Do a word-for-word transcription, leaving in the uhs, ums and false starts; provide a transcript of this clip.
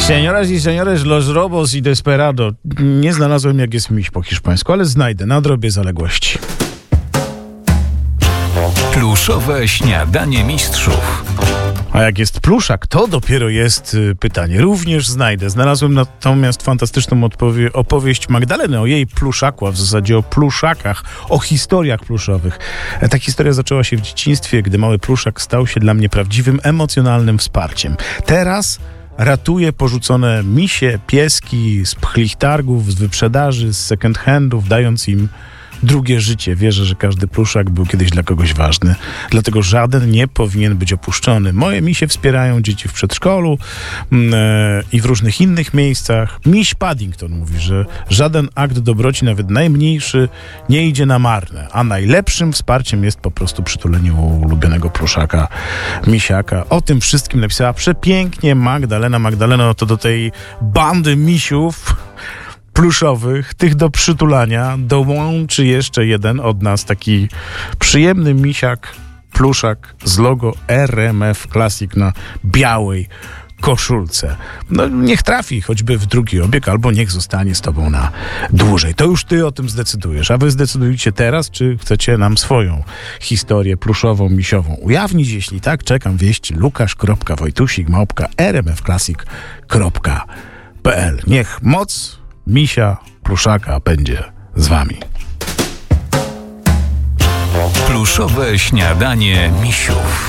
Señoras y señores, los robos y desperado. Nie znalazłem, jak jest miś po hiszpańsku, ale znajdę, nadrobię zaległości. Pluszowe śniadanie mistrzów. A jak jest pluszak, to dopiero jest y, pytanie. Również znajdę. Znalazłem natomiast fantastyczną odpowie- opowieść Magdaleny o jej pluszaku, a w zasadzie o pluszakach, o historiach pluszowych. E, ta historia zaczęła się w dzieciństwie, gdy mały pluszak stał się dla mnie prawdziwym, emocjonalnym wsparciem. Teraz ratuje porzucone misie, pieski z pchlich targów, z wyprzedaży, z second handów, dając im drugie życie. Wierzę, że każdy pluszak był kiedyś dla kogoś ważny. Dlatego żaden nie powinien być opuszczony. Moje misie wspierają dzieci w przedszkolu yy, i w różnych innych miejscach. Miś Paddington mówi, że żaden akt dobroci, nawet najmniejszy, nie idzie na marne. A najlepszym wsparciem jest po prostu przytulenie ulubionego pluszaka, misiaka. O tym wszystkim napisała przepięknie Magdalena. Magdalena, to do tej bandy misiów pluszowych, tych do przytulania, dołączy jeszcze jeden od nas, taki przyjemny misiak, pluszak z logo R M F Classic na białej koszulce. No niech trafi choćby w drugi obieg, albo niech zostanie z tobą na dłużej. To już ty o tym zdecydujesz, a wy zdecydujcie teraz, czy chcecie nam swoją historię pluszową, misiową ujawnić. Jeśli tak, czekam wieści lukasz kropka wojtusik małpka r m f classic kropka p l. Niech moc misia, pluszaka będzie z wami. Pluszowe śniadanie misiów.